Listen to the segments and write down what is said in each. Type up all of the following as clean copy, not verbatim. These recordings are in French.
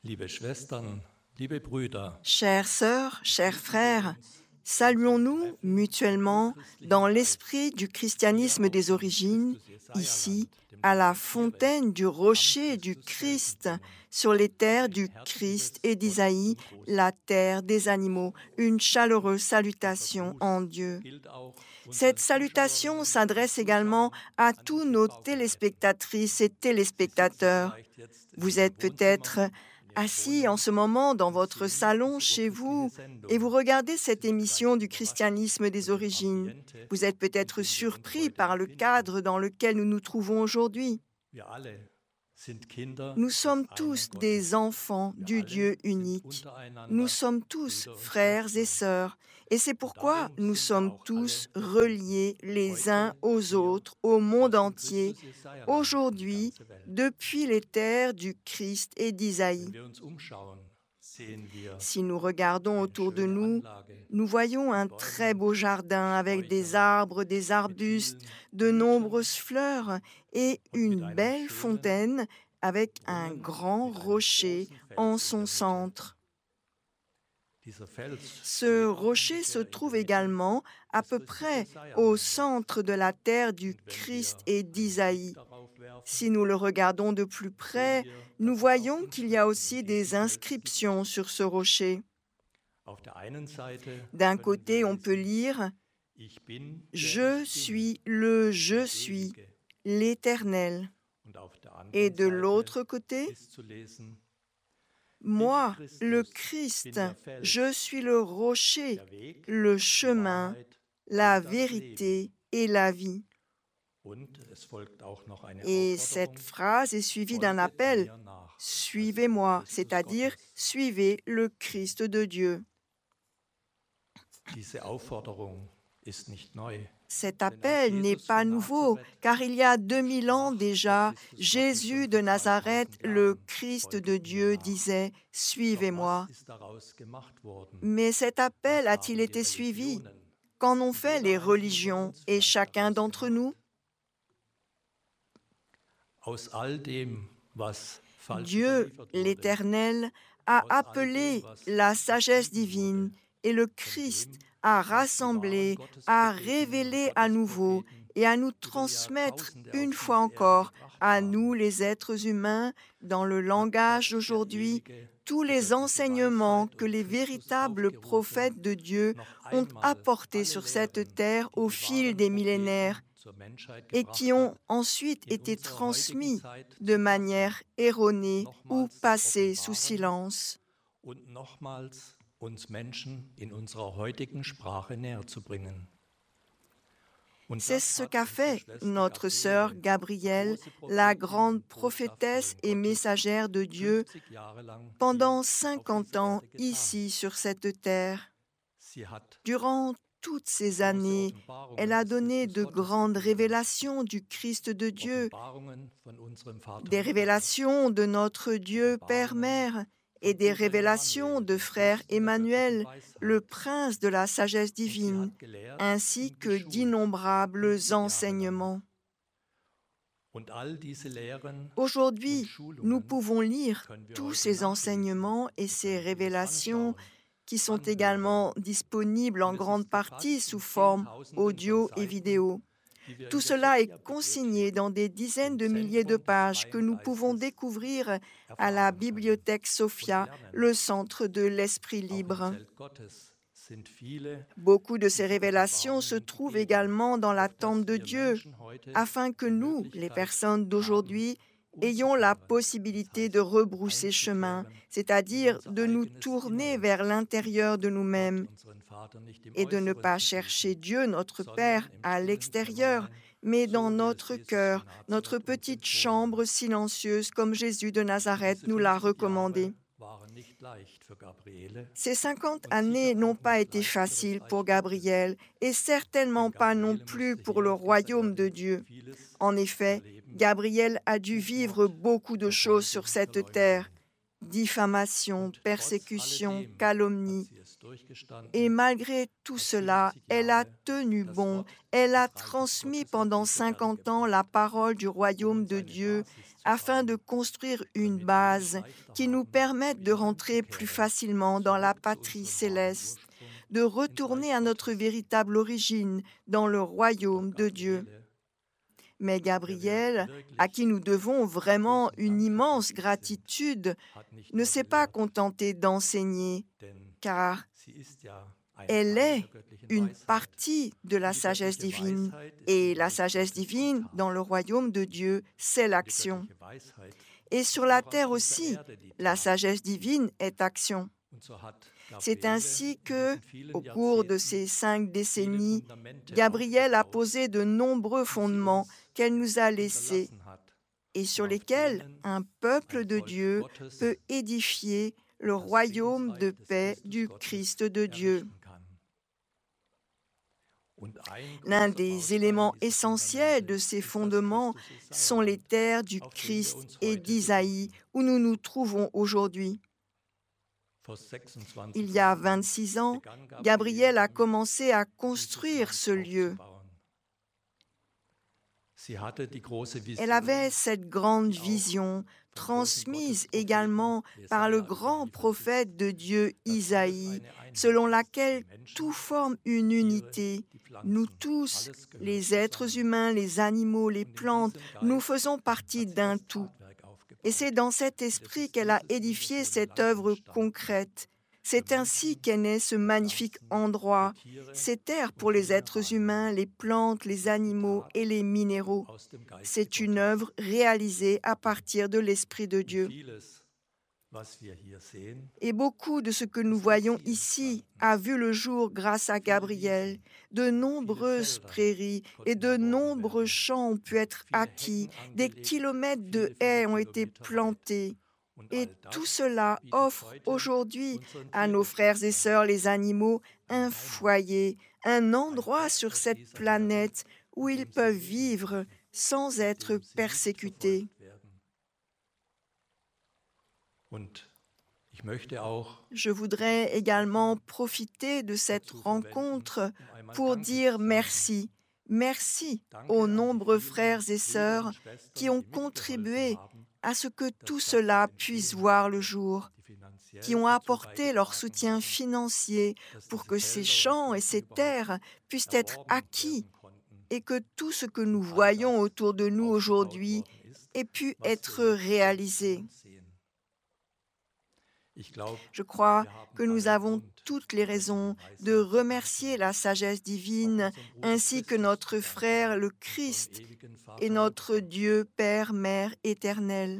Liebe Schwestern, liebe Brüder, Chères sœurs, chers frères, saluons-nous mutuellement dans l'esprit du christianisme des origines, ici, à la fontaine du rocher du Christ, sur les terres du Christ et d'Isaïe, la terre des animaux, une chaleureuse salutation en Dieu. Cette salutation s'adresse également à tous nos téléspectatrices et téléspectateurs. Vous êtes peut-être assis en ce moment dans votre salon chez vous et vous regardez cette émission du christianisme des origines. Vous êtes peut-être surpris par le cadre dans lequel nous nous trouvons aujourd'hui. Nous sommes tous des enfants du Dieu unique. Nous sommes tous frères et sœurs. Et c'est pourquoi nous sommes tous reliés les uns aux autres, au monde entier, aujourd'hui, depuis les terres du Christ et d'Isaïe. Si nous regardons autour de nous, nous voyons un très beau jardin avec des arbres, des arbustes, de nombreuses fleurs et une belle fontaine avec un grand rocher en son centre. Ce rocher se trouve également à peu près au centre de la terre du Christ et d'Isaïe. Si nous le regardons de plus près, nous voyons qu'il y a aussi des inscriptions sur ce rocher. D'un côté, on peut lire « Je suis le Je suis, l'Éternel ». Et de l'autre côté, moi, le Christ, je suis le rocher, le chemin, la vérité et la vie. Et cette phrase est suivie d'un appel « Suivez-moi », c'est-à-dire « Suivez le Christ de Dieu ». Cet appel n'est pas nouveau, car il y a 2000 ans déjà, Jésus de Nazareth, le Christ de Dieu, disait « Suivez-moi ». Mais cet appel a-t-il été suivi? Qu'en ont fait les religions et chacun d'entre nous? Dieu, l'Éternel, a appelé la sagesse divine et le Christ à rassembler, à révéler à nouveau et à nous transmettre une fois encore, à nous les êtres humains, dans le langage d'aujourd'hui, tous les enseignements que les véritables prophètes de Dieu ont apportés sur cette terre au fil des millénaires et qui ont ensuite été transmis de manière erronée ou passée sous silence. C'est ce qu'a fait notre sœur Gabrielle, la grande prophétesse et messagère de Dieu, pendant 50 ans ici sur cette terre. Durant toutes ces années, elle a donné de grandes révélations du Christ de Dieu, des révélations de notre Dieu Père-Mère et des révélations de Frère Emmanuel, le prince de la sagesse divine, ainsi que d'innombrables enseignements. Aujourd'hui, nous pouvons lire tous ces enseignements et ces révélations qui sont également disponibles en grande partie sous forme audio et vidéo. Tout cela est consigné dans des dizaines de milliers de pages que nous pouvons découvrir à la Bibliothèque Sophia, le centre de l'Esprit libre. Beaucoup de ces révélations se trouvent également dans la tente de Dieu, afin que nous, les personnes d'aujourd'hui, ayons la possibilité de rebrousser chemin, c'est-à-dire de nous tourner vers l'intérieur de nous-mêmes et de ne pas chercher Dieu, notre Père, à l'extérieur, mais dans notre cœur, notre petite chambre silencieuse, comme Jésus de Nazareth nous l'a recommandé. Ces 50 années n'ont pas été faciles pour Gabriel et certainement pas non plus pour le royaume de Dieu. En effet, Gabriel a dû vivre beaucoup de choses sur cette terre diffamation, Und trotz persécution, alledem hat calomnie. sie es durchgestanden. Et malgré tout cela, elle a tenu bon. Elle a transmis pendant 50 ans la parole du royaume de Dieu afin de construire une base qui nous permette de rentrer plus facilement dans la patrie céleste, de retourner à notre véritable origine dans le royaume de Dieu. Mais Gabriel, à qui nous devons vraiment une immense gratitude, ne s'est pas contentée d'enseigner, car elle est une partie de la sagesse divine. Et la sagesse divine, dans le royaume de Dieu, c'est l'action. Et sur la terre aussi, la sagesse divine est action. C'est ainsi que, au cours de ces 5 décennies, Gabriel a posé de nombreux fondements qu'elle nous a laissés et sur lesquels un peuple de Dieu peut édifier le royaume de paix du Christ de Dieu. L'un des éléments essentiels de ces fondements sont les terres du Christ et d'Isaïe où nous nous trouvons aujourd'hui. Il y a 26 ans, Gabriel a commencé à construire ce lieu. Elle avait cette grande vision, transmise également par le grand prophète de Dieu Isaïe, selon laquelle tout forme une unité. Nous tous, les êtres humains, les animaux, les plantes, nous faisons partie d'un tout. Et c'est dans cet esprit qu'elle a édifié cette œuvre concrète. C'est ainsi qu'est né ce magnifique endroit, ces terres pour les êtres humains, les plantes, les animaux et les minéraux. C'est une œuvre réalisée à partir de l'Esprit de Dieu. Et beaucoup de ce que nous voyons ici a vu le jour grâce à Gabriel. De nombreuses prairies et de nombreux champs ont pu être acquis, des kilomètres de haies ont été plantés. Et tout cela offre aujourd'hui à nos frères et sœurs les animaux un foyer, un endroit sur cette planète où ils peuvent vivre sans être persécutés. Je voudrais également profiter de cette rencontre pour dire merci. Merci aux nombreux frères et sœurs qui ont contribué à ce que tout cela puisse voir le jour, qui ont apporté leur soutien financier pour que ces champs et ces terres puissent être acquis et que tout ce que nous voyons autour de nous aujourd'hui ait pu être réalisé. Je crois que nous avons toutes les raisons de remercier la sagesse divine ainsi que notre frère le Christ et notre Dieu Père, Mère éternel.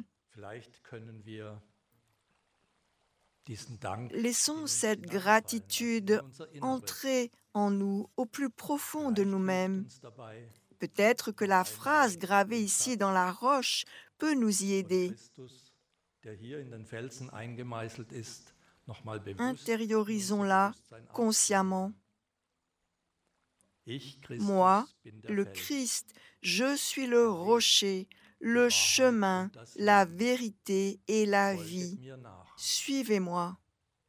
Laissons cette gratitude entrer en nous au plus profond de nous-mêmes. Peut-être que la phrase gravée ici dans la roche peut nous y aider. Intériorisons-la consciemment. Moi, le Christ, je suis le rocher, le chemin, la vérité et la vie. Suivez-moi.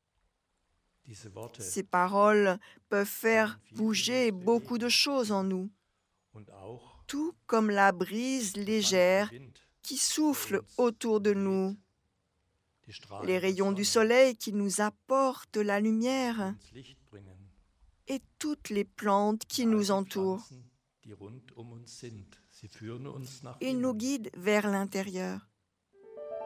Ces paroles peuvent faire bouger beaucoup de choses en nous, tout comme la brise légère qui souffle autour de nous, les rayons du soleil qui nous apportent la lumière et toutes les plantes qui nous entourent. Ils nous guident vers l'intérieur.